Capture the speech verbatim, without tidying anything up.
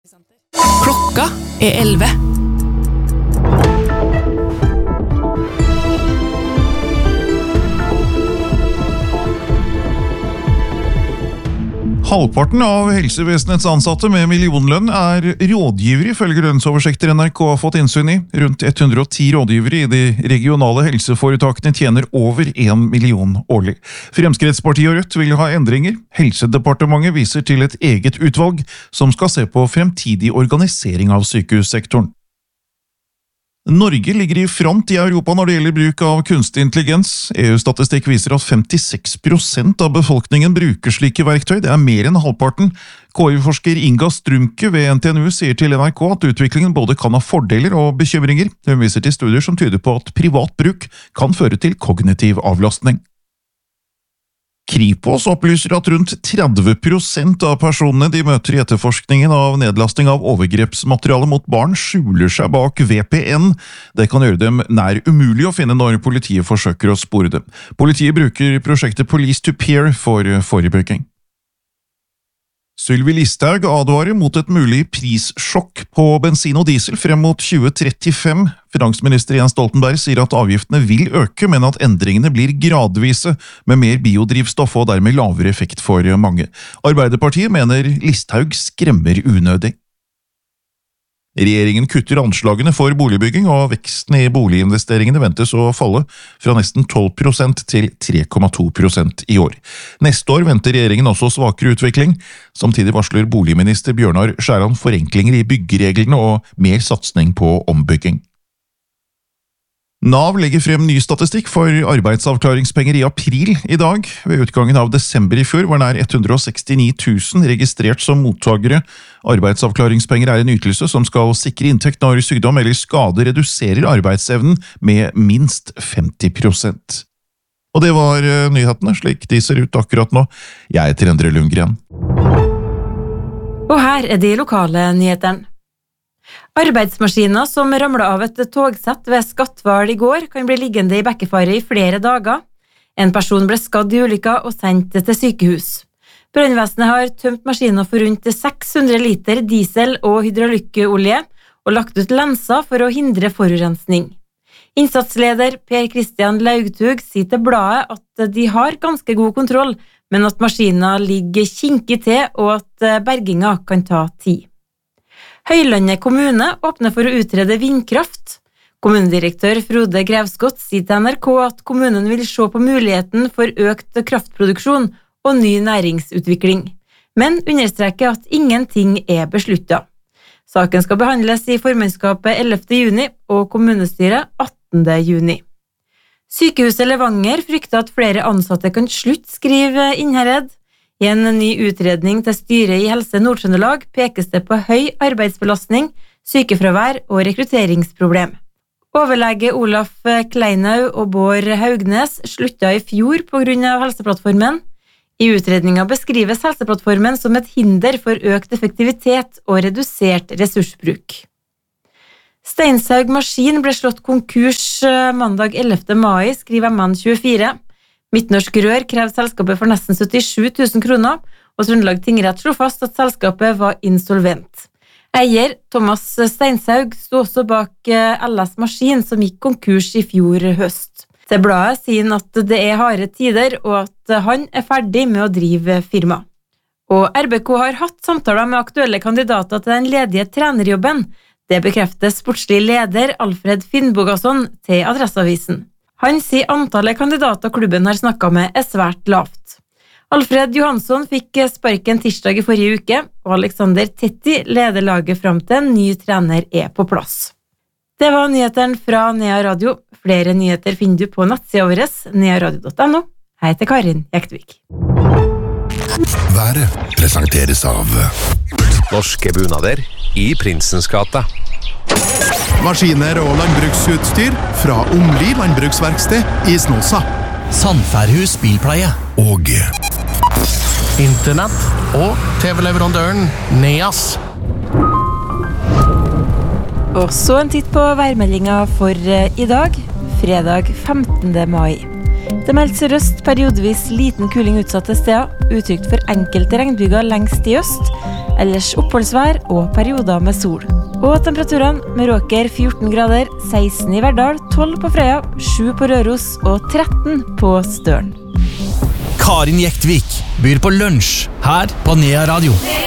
Klokka er elleve. Halvparten av helsevesenets ansatte med millionlønn er rådgivere, ifølge lønnsoversikter N R K har fått innsyn i. Rundt hundre og ti rådgivere i de regionale helseforetakene tjener over en million årlig. Fremskrittspartiet og Rødt vil ha endringer. Helsedepartementet viser til et eget utvalg som skal se på fremtidig organisering av sykehussektoren. Norge ligger i front i Europa når det gjelder bruk av kunstig intelligens. E U-statistikk viser at femtiseks prosent av befolkningen bruker slike verktøy. Det er mer enn halvparten. K I-forsker Inga Strumke ved N T N U sier til N R K at utviklingen både kan ha fordeler og bekymringer. Hun viser til studier som tyder på at privat bruk kan føre til kognitiv avlastning. Kripos opplyser at rundt tretti prosent av personene de møter i etterforskningen av nedlasting av overgrepsmateriale mot barn skjuler seg bak V P N. Det kan gjøre dem nær umulig å finne når politiet forsøker å spore dem. Politiet bruker prosjektet Police to Peer for forebygging. Sylvi Listhaug advarer mot et mulig prissjokk på bensin og diesel frem mot tjue trettifem. Finansminister Jens Stoltenberg sier at avgiftene vil øke, men at endringene blir gradvise med mer biodrivstoff og dermed lavere effekt for mange. Arbeiderpartiet mener Listhaug skremmer unødig. Regjeringen kutter anslagene for boligbygging, og veksten i boliginvesteringene ventes å falle fra nesten tolv prosent til tre komma to prosent i år. Neste år venter regjeringen også svakere utvikling. Samtidig varsler boligminister Bjørnar Skjæran forenklinger i byggereglene og mer satsning på ombygging. Nav legger frem ny statistikk for arbeidsavklaringspenger i april i dag. Ved utgangen av desember i fjor var nær hundre og sekstini tusen registrert som mottagere. Arbeidsavklaringspenger er en ytelse som skal sikre inntekt når sykdom eller skade reduserer arbeidsevnen med minst femti prosent. Og det var nyhetene, slik de ser ut akkurat nå. Jeg heter Endre Lundgren. Og her er de lokale nyhetene. Arbeidsmaskiner som ramlet av et togsett ved Skatval i går kan bli liggende i bekkefare i flere dager. En person ble skadd i ulykka og sendt til sykehus. Brannvesenet har tømt maskiner for rundt seks hundre liter diesel og hydraulikkolje og lagt ut lenser for å hindre forurensning. Innsatsleder Per Kristian Laugtug sier til bladet at de har ganske god kontroll, men at maskiner ligger kinkig til og at berginga kan ta tid. Høylandet kommune åpner for å utrede vindkraft. Kommunedirektør Frode Grevskott sier til N R K at kommunen vil se på muligheten for økt kraftproduksjon og ny næringsutvikling, men understreker at ingenting er besluttet. Saken skal behandles i formannskapet ellevte juni og kommunestyret attende juni. Sykehuset Levanger frykter at flere ansatte kan slutte, skriver Innherred. I en ny utredning til styret i Helse Nord-Trøndelag pekes det på høy arbeidsbelastning, sykefravær og rekrutteringsproblem. Overlege Olaf Kleinau og Bård Haugnes sluttet i fjor på grunn av Helseplattformen. I utredningen beskrives Helseplattformen som et hinder for økt effektivitet og redusert ressursbruk. Steinshaug Maskin ble slått konkurs mandag ellevte mai, skriver M N tjuefire. Midtnorsk Rør krev selskapet for nesten syttisju tusen kroner, og Trøndelag tingrett slo fast at selskapet var insolvent. Eier Thomas Steinshaug sto også bak L S Maskin, som gikk konkurs i fjor høst. Til bladet sier han at det er harde tider, og at han er ferdig med å drive firma. Og R B K har hatt samtaler med aktuelle kandidater til den ledige trenerjobben. Det bekrefter sportslig leder Alfred Finnbogason til Adresseavisen. Han sier antallet kandidater klubben har snakket med er svært lavt. Alfred Johansson fikk sparken tirsdag i forrige uke, og Alexander Tetti leder laget frem til en ny trener er på plass. Det var nyhetene fra Nea Radio. Flere nyheter finner du på nettsida vår, nearadio punktum no. Jeg heter Karin Jektvik. Været presenteres av Norske bunader i Prinsens gate. Maskiner og landbruksutstyr fra Omli landbruksverksted i Snåsa. Sandfærhus bilpleie. Og Internett og T V-leverandøren Neas. Og så en titt på værmeldinga for i dag, fredag femtende mai. Det meldt sørøst periodevis liten kuling utsatte steder, utrygt for enkelte regnbyger lengst i øst, ellers oppholdsvær og perioder med sol. Og temperaturene med Råker fjorten grader, seksten i Verdal, tolv på Frøya, sju på Røros og tretten på Støren. Karin Jektvik byr på lunsj her på Nea Radio.